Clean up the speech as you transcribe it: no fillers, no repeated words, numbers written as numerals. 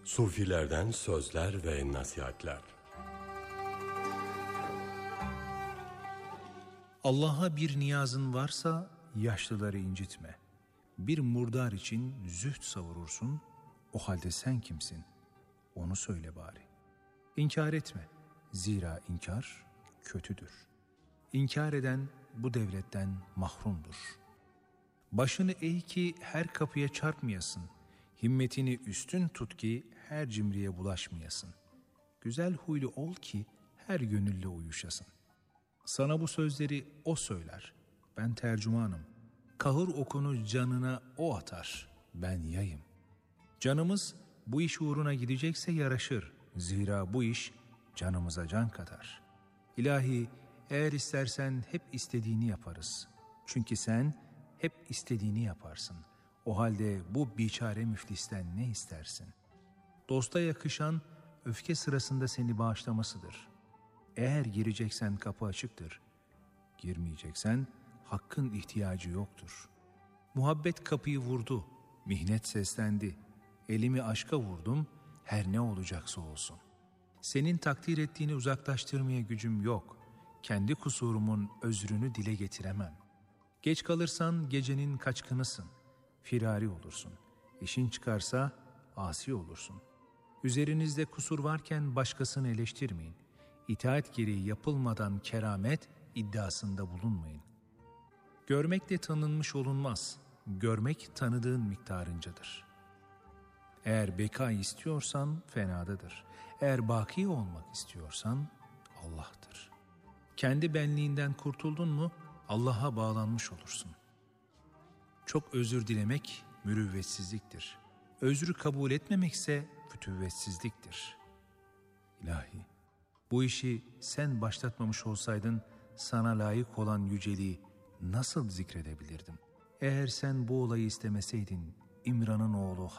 Sufilerden sözler ve nasihatler. Allah'a bir niyazın varsa yaşlıları incitme. Bir murdar için zühd savurursun, o halde sen kimsin? Onu söyle bari. İnkar etme, zira inkar kötüdür. İnkar eden bu devletten mahrumdur. Başını eğ ki her kapıya çarpmayasın. Himmetini üstün tut ki her cimriye bulaşmayasın. Güzel huylu ol ki her gönülle uyuşasın. Sana bu sözleri o söyler, ben tercümanım. Kahır okunu canına o atar, ben yayım. Canımız bu iş uğruna gidecekse yaraşır. Zira bu iş canımıza can katar. İlahi, eğer istersen hep istediğini yaparız. Çünkü sen hep istediğini yaparsın. O halde bu biçare müflisten ne istersin? Dosta yakışan öfke sırasında seni bağışlamasıdır. Eğer gireceksen kapı açıktır. Girmeyeceksen hakkın ihtiyacı yoktur. Muhabbet kapıyı vurdu, mihnet seslendi. Elimi aşka vurdum, her ne olacaksa olsun. Senin takdir ettiğini uzaklaştırmaya gücüm yok. Kendi kusurumun özrünü dile getiremem. Geç kalırsan gecenin kaçkınısın. Firari olursun. İşin çıkarsa asi olursun. Üzerinizde kusur varken başkasını eleştirmeyin. İtaat gereği yapılmadan keramet iddiasında bulunmayın. Görmekle tanınmış olunmaz. Görmek tanıdığın miktarıncadır. Eğer beka istiyorsan fenadadır. Eğer baki olmak istiyorsan Allah'tır. Kendi benliğinden kurtuldun mu Allah'a bağlanmış olursun. Çok özür dilemek mürüvvetsizliktir. Özrü kabul etmemekse fütüvvetsizliktir. İlahi, bu işi sen başlatmamış olsaydın sana layık olan yüceliği nasıl zikredebilirdim? Eğer sen bu olayı istemeseydin İmran'ın oğlu